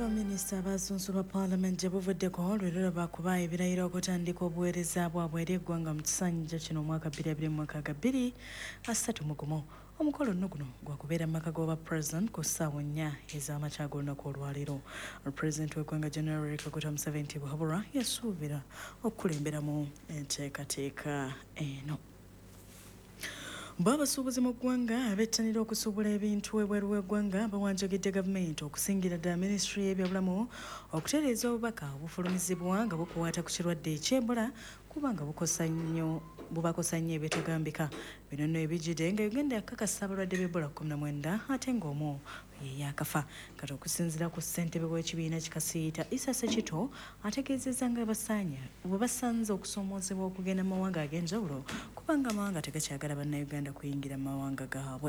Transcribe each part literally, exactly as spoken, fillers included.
Minisita abasunsulwa Paalamenti buvuddeko lwe bakuba ebirayiro okutandika obuweereza bwabwe eri eggwanga mu kisanja kino omwaka bbiri abiri mu mwaka bbiri asatu mu gumu. Omukolo nno guno gwakubeera mu maka g'obwa President ku ssaawa nnya ez'amakya g'olunaku olwaleero. Pulezidenti w'eggwanga General Kaguta Museveni Buhabura yasuubira okukulemberamu enteekateeka eno. Bw'abasuubuzi mu ggwanga abettanira okusuubula ebintu ebweru w'eggwanga bawanjagidde gavumenti okusingira ddala minisitule y'ebyobulamu okutereeza obubaka obufulumizibwa nga bukwata ku kirwadde eky'Ebola kubanga bukosa nnyo bubakosa nnyo ebyetagambika. Bino nno ebijjidde nga Uganda yakakasa abalwadde b'Ebola kkumi na mwenda ate ng'omu ye yaakafa. Kati okusinziira ku ssentebe w'ekibiina kikasiita Issa Ssekito ategeezezza nga basaanya bwe basanze okusoomoozebwa okugenda mu mawanga ag'enjawulo kubanga amawanga tegakyagala bannayuganda kuyingira mu mawanga gaabwe.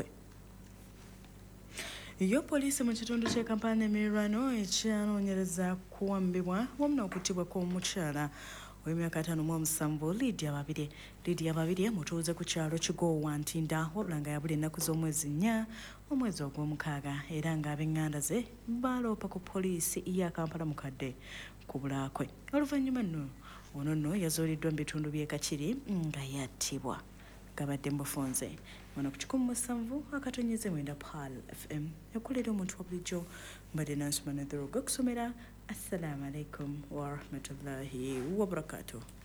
Yo poliisi mu kitundu ky'e Kampala n'emiriraano ekyanoonyereza kuwambibwa wamu n'okuttibwa kw'omukyala w'emyaka ataano mu omusanvu Lydia Babirye. Lydia Babirye mutuuze ku kyalo Kigowa Ntinda wabula nga yabula ennaku z'omwezi nnya omwezi ogw'omukaaga era ng'ab'enganda ze baloopa ku poliisi ya Kampala mukadde ku bulaakwe. Oluvannyuma nno ono nno yazuuliddwa mu bitundu by'e Kakiri nga yattibwa. Gabadde mbufunze wano ku kikumi mu musanvu akatonnyeze mwenda Paal F M yakolera omuntu wa bulijjo mbadde Nansumana Dhorogo okusomera. Assalamu alaikum wa rahmatullahi wa barakatuh.